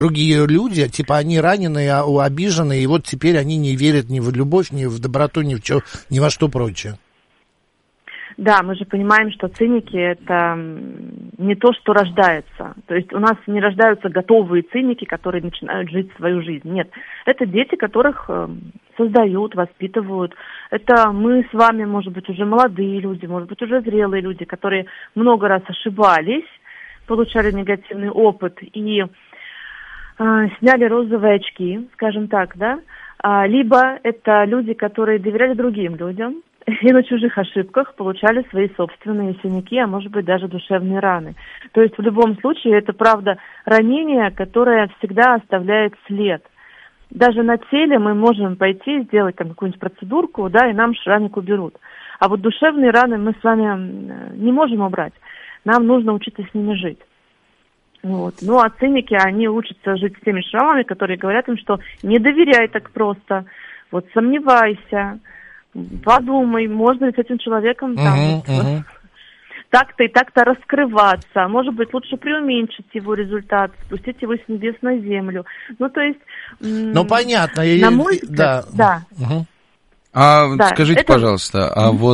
другие люди, типа они раненые, обиженные, и вот теперь они не верят ни в любовь, ни в доброту, ни во что прочее. Да, мы же понимаем, что циники – это не то, что рождается. То есть у нас не рождаются готовые циники, которые начинают жить свою жизнь. Нет, это дети, которых создают, воспитывают. Это мы с вами, может быть, уже молодые люди, может быть, уже зрелые люди, которые много раз ошибались, получали негативный опыт и сняли розовые очки, скажем так, да. Либо это люди, которые доверяли другим людям, и на чужих ошибках получали свои собственные синяки, а может быть даже душевные раны. То есть в любом случае это, правда, ранение, которое всегда оставляет след. Даже на теле мы можем пойти сделать там какую-нибудь процедурку, да, и нам шрамик уберут. А вот душевные раны мы с вами не можем убрать. Нам нужно учиться с ними жить. Вот. Ну а циники, они учатся жить с теми шрамами, которые говорят им, что не доверяй так просто, вот сомневайся, подумай, можно ли с этим человеком так-то и так-то раскрываться. Может быть, лучше преуменьшить его результат, спустить его с небес на землю. Ну, то есть... Ну, понятно. На мой взгляд, да. Скажите, пожалуйста, вот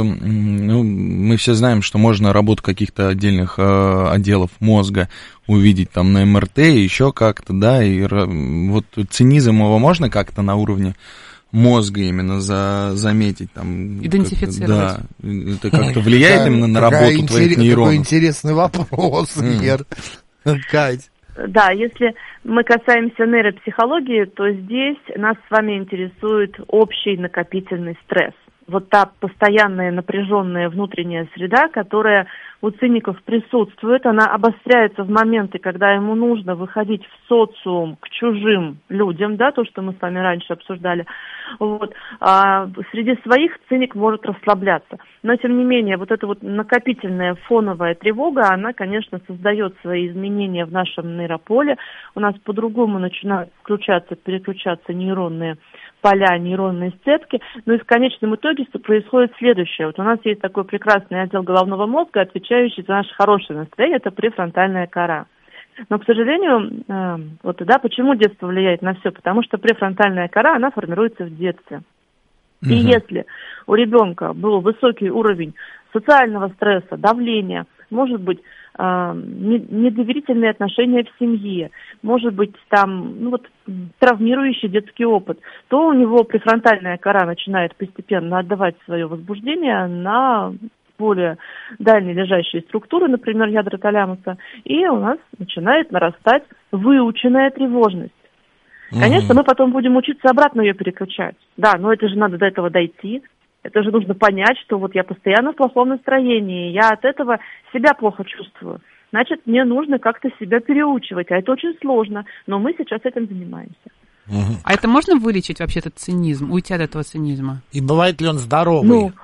мы все знаем, что можно работу каких-то отдельных отделов мозга увидеть там на МРТ, еще как-то, да, и вот цинизм его можно как-то на уровне мозга именно заметить, там, идентифицировать. Да, это как-то влияет именно на работу твоих нейронов? Какой интересный вопрос, Вер. Кать. Да, если мы касаемся нейропсихологии, то здесь нас с вами интересует общий накопительный стресс. Вот та постоянная напряженная внутренняя среда, которая у циников присутствует, она обостряется в моменты, когда ему нужно выходить в социум к чужим людям, да, то, что мы с вами раньше обсуждали. Вот. А среди своих циник может расслабляться. Но, тем не менее, вот эта вот накопительная фоновая тревога, она, конечно, создает свои изменения в нашем нейрополе. У нас по-другому начинают включаться, переключаться нейронные поля, нейронные сетки, но и в конечном итоге происходит следующее. Вот у нас есть такой прекрасный отдел головного мозга, отвечающий за наше хорошее настроение, это префронтальная кора. Но, к сожалению, почему детство влияет на все? Потому что префронтальная кора, она формируется в детстве. И если у ребенка был высокий уровень социального стресса, давления, может быть, недоверительные отношения в семье, может быть, там, травмирующий детский опыт, то у него префронтальная кора начинает постепенно отдавать свое возбуждение на более дальние лежащие структуры, например, ядра талямуса, и у нас начинает нарастать выученная тревожность. Конечно, мы потом будем учиться обратно ее переключать. Да, но это же надо до этого дойти. Это же нужно понять, что вот я постоянно в плохом настроении, я от этого себя плохо чувствую. Значит, мне нужно как-то себя переучивать, а это очень сложно, но мы сейчас этим занимаемся. А это можно вылечить вообще этот цинизм, уйти от этого цинизма? И бывает ли он здоровый?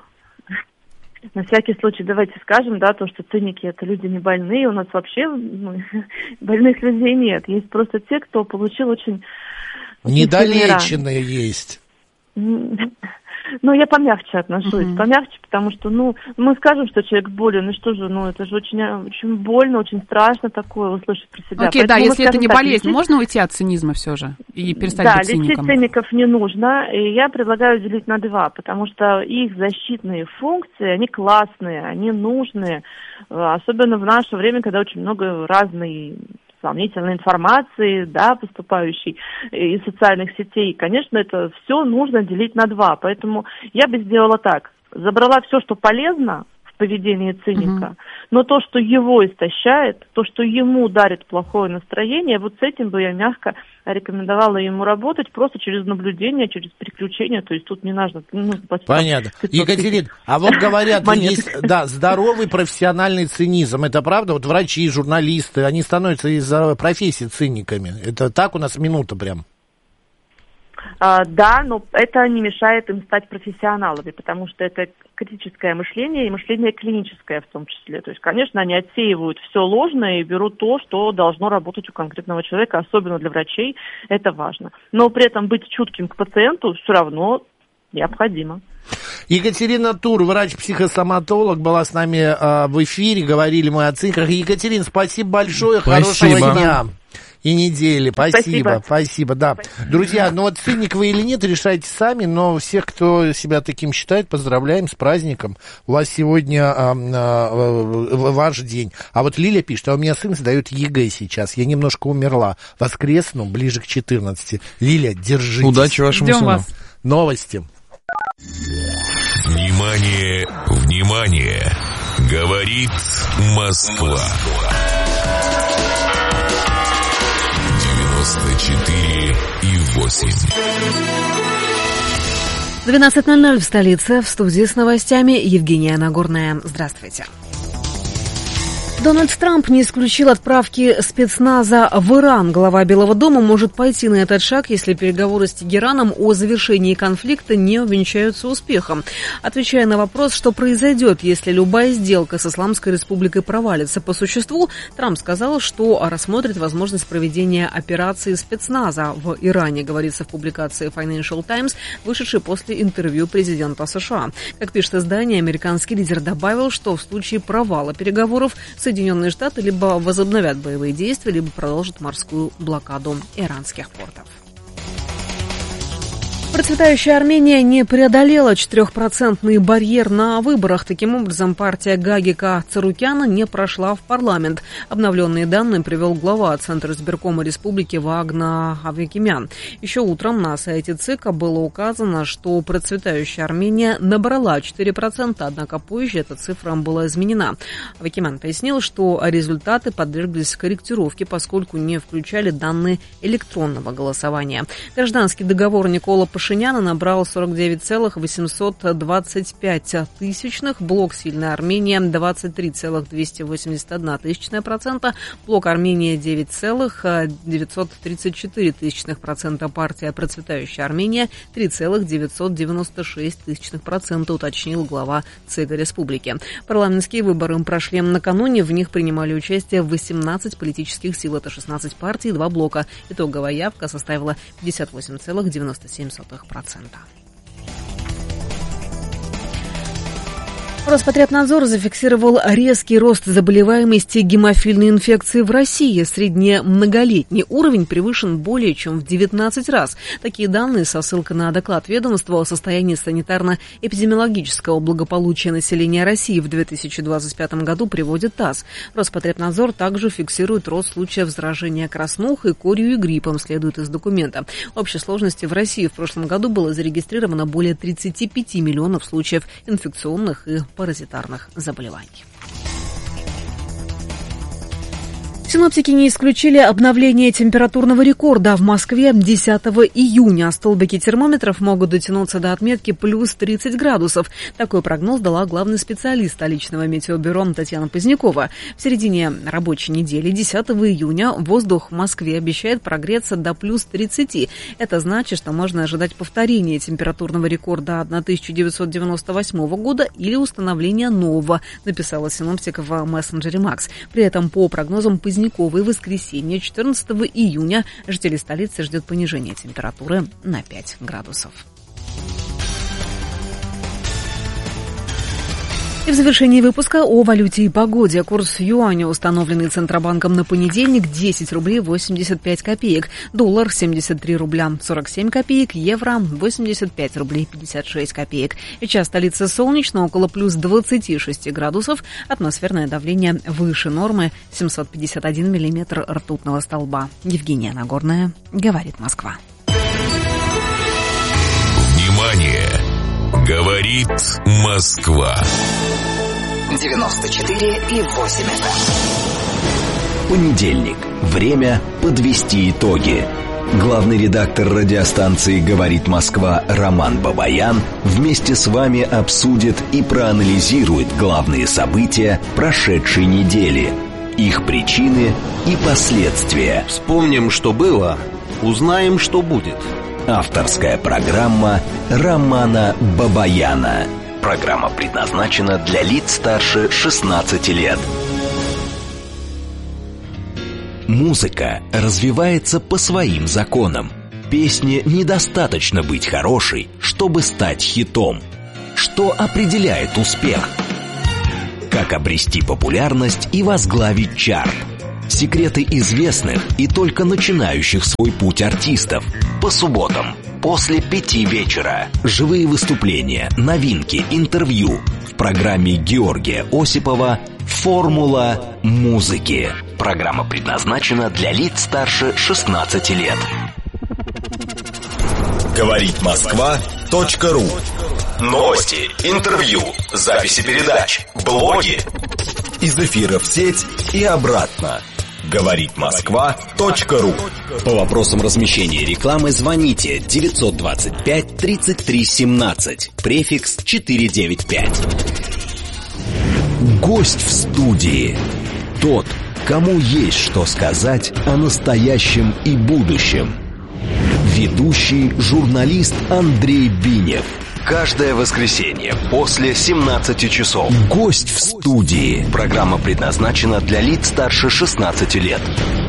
На всякий случай давайте скажем, да, то, что циники это люди не больные, у нас вообще больных людей нет. Есть просто те, кто получил очень недолеченные есть. Я помягче отношусь, помягче, потому что, мы скажем, что человек болен, и что же, это же очень, очень больно, очень страшно такое услышать про себя. Окей, поэтому если это не болезнь, можно уйти от цинизма все же и перестать быть циником? Да, лечить циников не нужно, и я предлагаю делить на два, потому что их защитные функции, они классные, они нужные, особенно в наше время, когда очень много разной сомнительной информации, да, поступающей из социальных сетей. Конечно, это все нужно делить на два. Поэтому я бы сделала так. Забрала все, что полезно в поведении циника, но то, что его истощает, то, что ему дарит плохое настроение, вот с этим бы я мягко рекомендовала ему работать просто через наблюдение, через переключение, то есть тут не нужно... Понятно. Екатерина, а вот говорят, есть здоровый профессиональный цинизм, это правда? Вот врачи, журналисты, они становятся из-за профессии циниками. Это так у нас минута прям? Да, но это не мешает им стать профессионалами, потому что это критическое мышление и мышление клиническое в том числе. То есть, конечно, они отсеивают все ложное и берут то, что должно работать у конкретного человека, особенно для врачей, это важно. Но при этом быть чутким к пациенту все равно необходимо. Екатерина Тур, врач-психосоматолог, была с нами в эфире, говорили мы о циниках. Екатерина, спасибо большое, хорошего дня. и недели. Спасибо, да. Друзья, ну вот циник вы или нет, решайте сами, но всех, кто себя таким считает, поздравляем с праздником. У вас сегодня ваш день. А вот Лиля пишет, а у меня сын сдает ЕГЭ сейчас, я немножко умерла. Воскресну ближе к 14. Лиля, держитесь. Удачи вашему сыну. Вас. Новости. Внимание, внимание! Говорит Москва. 94,8. 12:00 в столице. В студии с новостями Евгения Нагорная. Здравствуйте. Дональд Трамп не исключил отправки спецназа в Иран. Глава Белого дома может пойти на этот шаг, если переговоры с Тегераном о завершении конфликта не увенчаются успехом. Отвечая на вопрос, что произойдет, если любая сделка с Исламской Республикой провалится по существу, Трамп сказал, что рассмотрит возможность проведения операции спецназа в Иране, говорится в публикации Financial Times, вышедшей после интервью президента США. Как пишет издание, американский лидер добавил, что в случае провала переговоров Соединенные Штаты либо возобновят боевые действия, либо продолжат морскую блокаду иранских портов. Процветающая Армения не преодолела 4% барьер на выборах. Таким образом, партия Гагика Царукяна не прошла в парламент. Обновленные данные привел глава Центра избиркома республики Вагна Авакимян. Еще утром на сайте ЦИКа было указано, что процветающая Армения набрала 4%, однако позже эта цифра была изменена. Авакимян пояснил, что результаты подверглись корректировке, поскольку не включали данные электронного голосования. Гражданский договор Никола Пашиняна набрал 49,825 тысячных, блок «Сильная Армения» 23,281%, блок «Армения» 9,934 тысячных%, партия «Процветающая Армения» 3,996 тысячных%, уточнил глава ЦИКа республики. Парламентские выборы прошли накануне, в них принимали участие 18 политических сил, это 16 партий и 2 блока. Итоговая явка составила 58,97%. Роспотребнадзор зафиксировал резкий рост заболеваемости гемофильной инфекцией в России. Среднемноголетний уровень превышен более чем в 19 раз. Такие данные со ссылкой на доклад ведомства о состоянии санитарно-эпидемиологического благополучия населения России в 2025 году приводит ТАСС. Роспотребнадзор также фиксирует рост случаев заражения краснухой, корью и гриппом, следует из документа. В общей сложности в России в прошлом году было зарегистрировано более 35 миллионов случаев инфекционных и паразитарных заболеваний. Синоптики не исключили обновление температурного рекорда. В Москве 10 июня столбики термометров могут дотянуться до отметки плюс 30 градусов. Такой прогноз дала главный специалист столичного метеобюро Татьяна Позднякова. В середине рабочей недели, 10 июня, воздух в Москве обещает прогреться до плюс 30. Это значит, что можно ожидать повторения температурного рекорда 1998 года или установления нового, написала синоптик в мессенджере Макс. При этом, по прогнозам Поздняковой, в воскресенье 14 июня жители столицы ждет понижение температуры на 5 градусов. И в завершении выпуска о валюте и погоде. Курс юаня, установленный Центробанком на понедельник, 10 рублей 85 копеек. Доллар 73 рубля 47 копеек. Евро 85 рублей 56 копеек. Сейчас столица солнечно, около плюс 26 градусов. Атмосферное давление выше нормы, 751 миллиметр ртутного столба. Евгения Нагорная, говорит Москва. Внимание! Говорит Москва. 94,8 FM. Понедельник. Время подвести итоги. Главный редактор радиостанции «Говорит Москва» Роман Бабаян вместе с вами обсудит и проанализирует главные события прошедшей недели, их причины и последствия. Вспомним, что было, узнаем, что будет. Авторская программа Романа Бабаяна. Программа предназначена для лиц старше 16 лет. Музыка развивается по своим законам. Песне недостаточно быть хорошей, чтобы стать хитом. Что определяет успех? Как обрести популярность и возглавить чарт? Секреты известных и только начинающих свой путь артистов. По субботам после 5 вечера. Живые выступления, новинки, интервью. В программе Георгия Осипова «Формула музыки». Программа предназначена для лиц старше 16 лет. Говорит Москва.ру. Новости, интервью, записи передач, блоги. Из эфира в сеть и обратно. Говорит Москва.ру. По вопросам размещения рекламы звоните 925 33 17, префикс 495. Гость в студии. Тот, кому есть что сказать о настоящем и будущем. Ведущий журналист Андрей Бинев. Каждое воскресенье после 17 часов. Гость в студии. Программа предназначена для лиц старше 16 лет.